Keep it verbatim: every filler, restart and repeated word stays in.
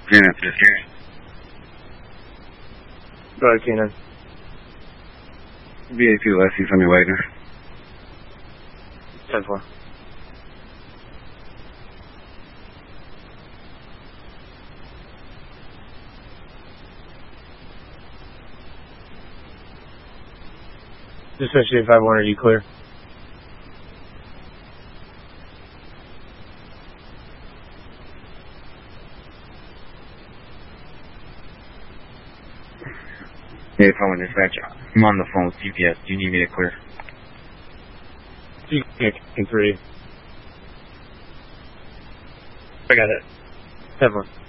Keenan, this Keenan. Go ahead, Keenan. V A P Leslie from your Wagner. ten four. Dispatch eight five one, are you clear? Hey, phone dispatch. I'm on the phone with C P S. Do you need me to clear? G three. I got it. ten four.